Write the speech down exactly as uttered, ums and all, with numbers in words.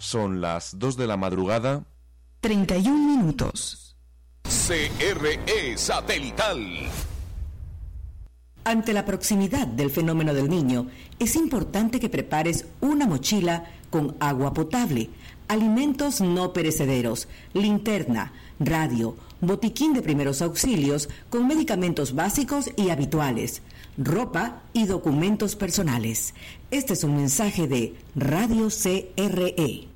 Son las dos de la madrugada. treinta y un minutos. C R E Satelital. Ante la proximidad del fenómeno del Niño, es importante que prepares una mochila con agua potable, alimentos no perecederos, linterna, radio, botiquín de primeros auxilios con medicamentos básicos y habituales, ropa y documentos personales. Este es un mensaje de Radio C R E.